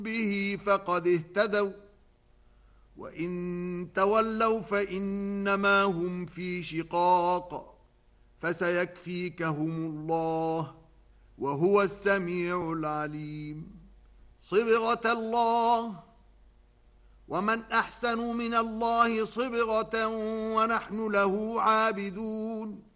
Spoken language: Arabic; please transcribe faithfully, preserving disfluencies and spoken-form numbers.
به فقد اهتدوا وإن تولوا فإنما هم في شقاق فسيكفيكهم الله وهو السميع العليم. صبغة الله ومن أحسن من الله صبغة ونحن له عابدون.